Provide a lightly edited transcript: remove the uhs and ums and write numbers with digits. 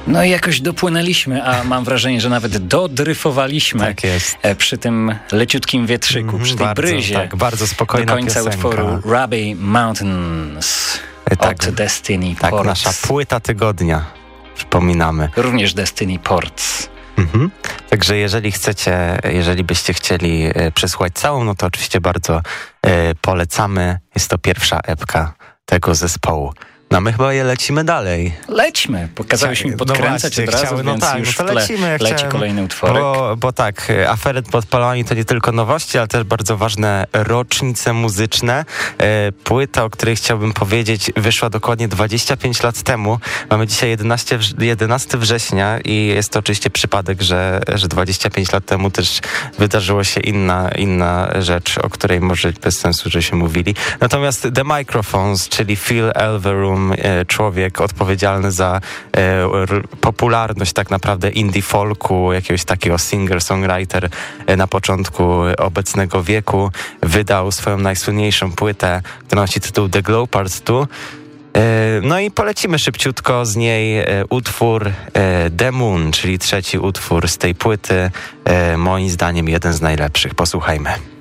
No i jakoś dopłynęliśmy, a mam wrażenie, że nawet dodryfowaliśmy tak jest. Przy tym leciutkim wietrzyku, przy tej bryzie. Tak, bardzo spokojna do końca piosenka. utworu Ruby Mountains od Destiny Ports. Tak, nasza płyta tygodnia, przypominamy. Również Destiny Ports. Także jeżeli byście chcieli przesłuchać całą, no to oczywiście bardzo polecamy. Jest to pierwsza epka tego zespołu. No my chyba lecimy dalej. Lećmy, pokazałeś mi podkręcać od razu, więc już w tle leci kolejny utworek. Bo tak, Aferyt Podpalani to nie tylko nowości, ale też bardzo ważne rocznice muzyczne. Płyta, o której chciałbym powiedzieć, wyszła dokładnie 25 lat temu. Mamy dzisiaj 11 września i jest to oczywiście przypadek, że 25 lat temu też wydarzyło się inna rzecz, o której może bez sensu, że się mówili. Natomiast The Microphones, czyli Phil Elverum, człowiek odpowiedzialny za popularność tak naprawdę indie folku, jakiegoś takiego singer-songwriter na początku obecnego wieku, wydał swoją najsłynniejszą płytę, która nosi tytuł The Glow Part 2. No i polecimy szybciutko z niej utwór The Moon, czyli trzeci utwór z tej płyty, moim zdaniem jeden z najlepszych. Posłuchajmy.